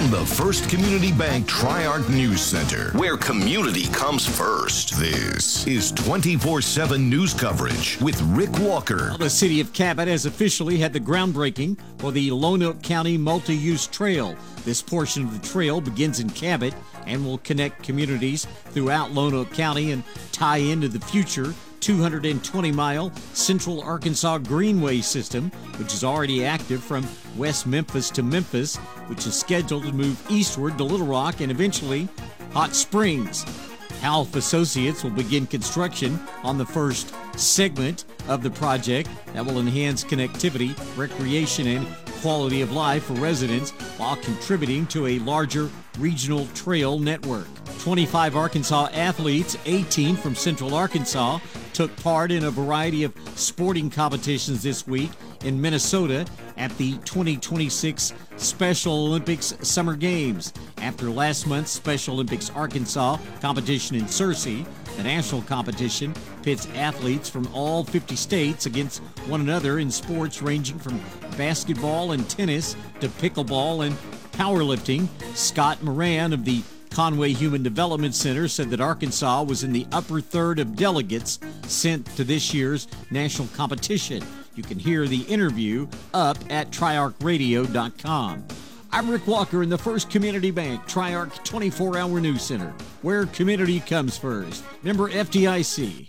from the First Community Bank Tri-Arc News Center, where community comes first. This is 24/7 news coverage with Rick Walker. The city of Cabot has officially had the groundbreaking for the Lonoke County Multi-Use Trail. This portion of the trail begins in Cabot and will connect communities throughout Lonoke County and tie into the future 220-mile Central Arkansas Greenway system, which is already active from West Memphis to Memphis, which is scheduled to move eastward to Little Rock and eventually Hot Springs. Half Associates will begin construction on the first segment of the project that will enhance connectivity, recreation, and quality of life for residents while contributing to a larger regional trail network. 25 Arkansas athletes, 18 from Central Arkansas, took part in a variety of sporting competitions this week in Minnesota at the 2026 Special Olympics Summer Games. After last month's Special Olympics Arkansas competition in Searcy, the national competition pits athletes from all 50 states against one another in sports ranging from basketball and tennis to pickleball and powerlifting. Scott Moran of the Conway Human Development Center said that Arkansas was in the upper third of delegates sent to this year's national competition. You can hear the interview up at triarchradio.com. I'm Rick Walker in the First Community Bank Tri-Arc 24-hour news center, where community comes first. Member FDIC.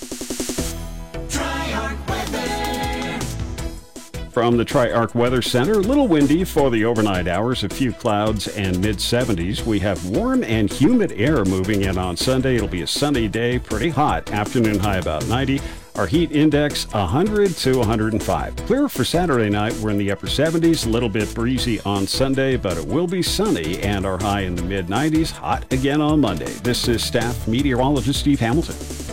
From the Tri-Arc Weather Center, a little windy for the overnight hours, a few clouds and mid-70s. We have warm and humid air moving in on Sunday. It'll be a sunny day, pretty hot. Afternoon high about 90. Our heat index 100 to 105. Clear for Saturday night. We're in the upper 70s, a little bit breezy on Sunday, but it will be sunny and our high in the mid-90s. Hot again on Monday. This is staff meteorologist Steve Hamilton.